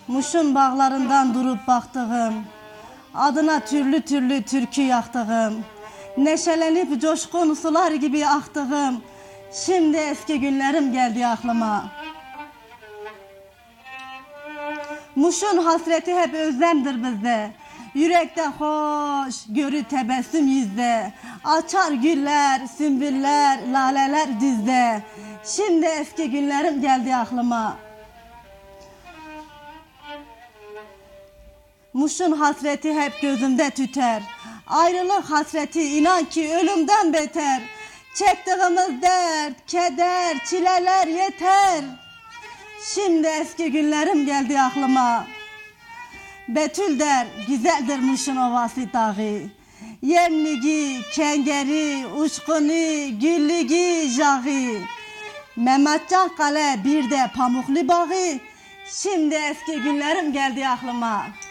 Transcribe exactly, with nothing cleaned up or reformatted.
Muş'un bağlarından durup baktığım, adına türlü türlü türkü yaktığım, neşelenip coşkun sular gibi aktığım, şimdi eski günlerim geldi aklıma. Muş'un hasreti hep özlemdir bizde, yürekte hoş, görü tebessüm yüzde, açar güller, sümbüller, laleler dizde, şimdi eski günlerim geldi aklıma. Muş'un hasreti hep gözümde tüter, ayrılık hasreti inan ki ölümden beter, çektiğimiz dert, keder, çileler yeter, şimdi eski günlerim geldi aklıma. Betül der, güzeldir Muş'un ovası dağı, yemligi, kengeri, uçkuni, gülligi, jağı, Mehmetcan Kale bir de pamuklu bağı, şimdi eski günlerim geldi aklıma.